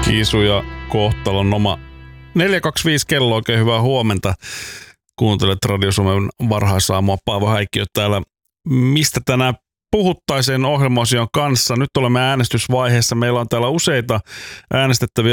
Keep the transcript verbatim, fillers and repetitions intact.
Kiisu ja kohtalon oma. neljä kaksikymmentäviisi kello, oikein hyvää huomenta. Kuuntelet Radio Suomen varhaisaamua. Paavo Häikkiö täällä. Mistä tänään puhuttaisiin ohjelmaosion kanssa? Nyt olemme äänestysvaiheessa. Meillä on täällä useita äänestettäviä